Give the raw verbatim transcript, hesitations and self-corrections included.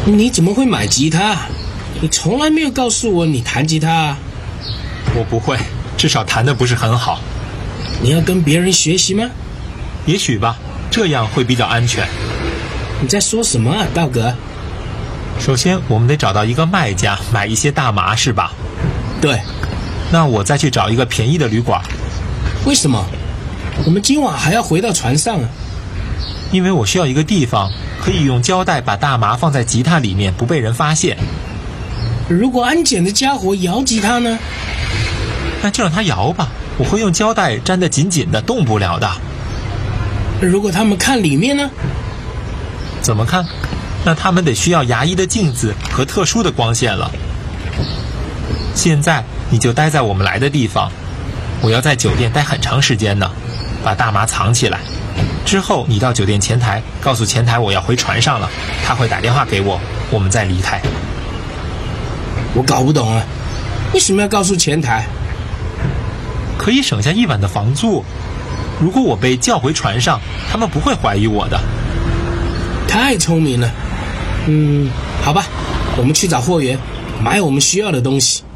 你怎么会买吉他？你从来没有告诉我你弹吉他啊。 我不会，至少弹得不是很好。 你要跟别人学习吗？ 也许吧，这样会比较安全。 你在说什么啊，道哥？ 首先我们得找到一个卖家，买一些大麻，是吧？ 对。 那我再去找一个便宜的旅馆。 为什么？我们今晚还要回到船上啊。 因为我需要一个地方可以用胶带把大麻放在吉他里面，不被人发现。 如果安检的家伙摇吉他呢？ 那就让他摇吧，我会用胶带粘得紧紧的，动不了的。 如果他们看里面呢？ 怎么看？那他们得需要牙医的镜子和特殊的光线了。现在你就待在我们来的地方，我要在酒店待很长时间呢，把大麻藏起来。之后你到酒店前台告诉前台我要回船上了，他会打电话给我，我们再离开。 我搞不懂啊，为什么要告诉前台？ 可以省下一晚的房租。如果我被叫回船上，他们不会怀疑我的。 太聪明了。嗯，好吧，我们去找货源，买我们需要的东西。